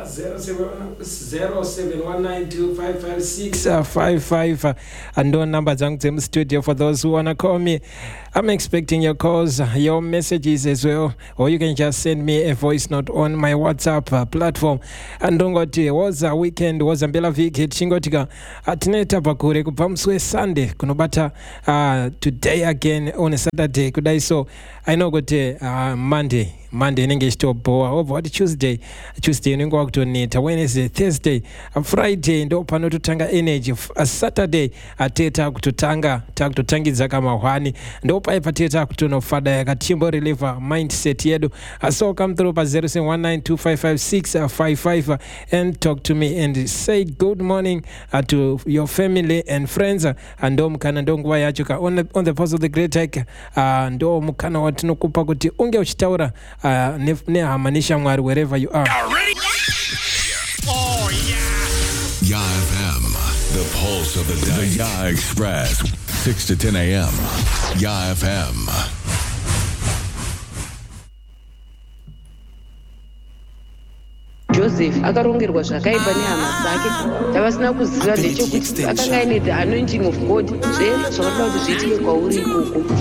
0719255655 and no number zangu studio for those who wanna call me. I'm expecting your calls, your messages as well, or you can just send me a voice note on my WhatsApp platform. And don't go to was a weekend, was a mbela viki chingotika atineta pakure kupamswe Sunday kunobata today again on a Saturday kudai. So I know got Monday nenge stop over what Tuesday ningo wakutoneta, Wednesday, Thursday, Friday ndo pano tutanga energy, Saturday ateta kututangidza kama hwani ndo paipa teta kutonofada yakatimbo reliever mindset yedu. So come through pa 0719255655 and talk to me and say good morning to your family and friends. Ndo mkana ndo nguwa yachuka on the pulse of the great tech. Ndo mkana watinokupa kuti unge uchitaura ne hamanisha mwari wherever you are. Oh yeah. Ya FM, the pulse of the day. The Ya Express, 6 to 10 a.m. Ya FM. Joseph akarongerwa zvakaipa nehama dzake tavasina kuziva ndechekuti akanga ine the anointing of God zvakatoda kuti zviitike kwauri ikoko.